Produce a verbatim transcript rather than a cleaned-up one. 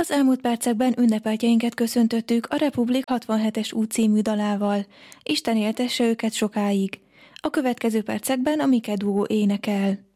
Az elmúlt percekben ünnepeltjeinket köszöntöttük a Republik hatvanhetes út című dalával. Isten éltesse őket sokáig. A következő percekben a Mike Duo énekel.